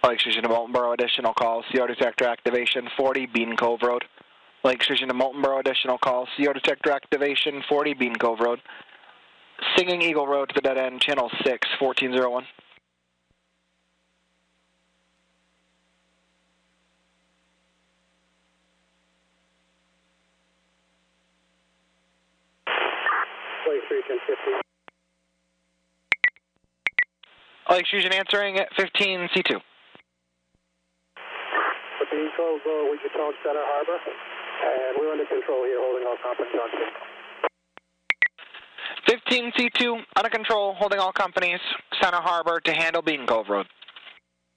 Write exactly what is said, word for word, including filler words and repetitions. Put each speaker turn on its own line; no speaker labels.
Lake Station to Molten Borough, additional call, C O detector activation, forty Bean Cove Road. Lake Station to Molten Borough, additional call, C O detector activation, forty Bean Cove Road. Singing Eagle Road to the dead end, channel six, fourteen oh one.
Lake Station fifteen.
Lake Station answering at fifteen C two.
Bean Cove, uh, Wichita Center Harbor, and we're under control here, holding all companies on scene.
fifteen C two, under control, holding all companies, Center Harbor to handle Bean Cove Road.